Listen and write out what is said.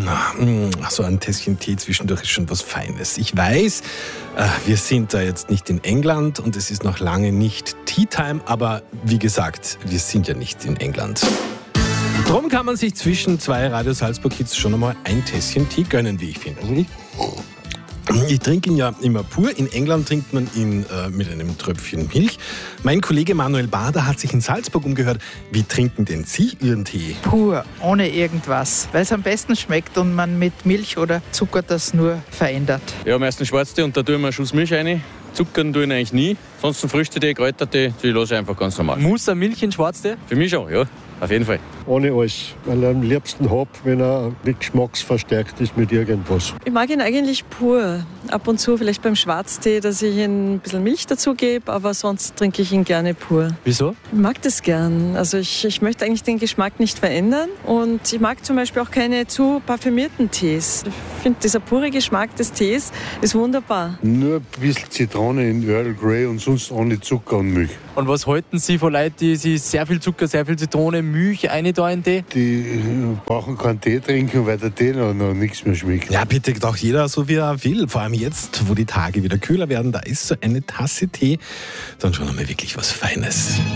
So ein Tässchen Tee zwischendurch ist schon was Feines. Ich weiß, wir sind da jetzt nicht in England und es ist noch lange nicht Tea Time, aber wie gesagt, wir sind ja nicht in England. Darum kann man sich zwischen zwei Radio Salzburg-Hits schon einmal ein Tässchen Tee gönnen, wie ich finde. Ich trinke ihn ja immer pur. In England trinkt man ihn mit einem Tröpfchen Milch. Mein Kollege Manuel Bader hat sich in Salzburg umgehört. Wie trinken denn Sie Ihren Tee? Pur, ohne irgendwas, weil es am besten schmeckt und man mit Milch oder Zucker das nur verändert. Ja, meistens Schwarztee und da tue ich mir einen Schuss Milch rein. Zuckern tue ich eigentlich nie. Ansonsten Früchtetee, Kräutertee, die lasse ich einfach ganz normal. Muss eine Milch in Schwarztee? Für mich schon, ja. Auf jeden Fall. Ohne alles, weil ich am liebsten habe, wenn er nicht geschmacksverstärkt ist mit irgendwas. Ich mag ihn eigentlich pur. Ab und zu vielleicht beim Schwarztee, dass ich ein bisschen Milch dazu gebe, aber sonst trinke ich ihn gerne pur. Wieso? Ich mag das gern. Also ich möchte eigentlich den Geschmack nicht verändern und ich mag zum Beispiel auch keine zu parfümierten Tees. Ich finde, dieser pure Geschmack des Tees ist wunderbar. Nur ein bisschen Zitrone in Earl Grey und sonst ohne Zucker und Milch. Und was halten Sie von Leuten, die sich sehr viel Zucker, sehr viel Zitrone, Milch rein da in Tee? Die brauchen keinen Tee trinken, weil der Tee noch nichts mehr schmeckt. Ja, bitte doch jeder so, wie er will. Vor allem jetzt, wo die Tage wieder kühler werden, da ist so eine Tasse Tee dann schon einmal wirklich was Feines.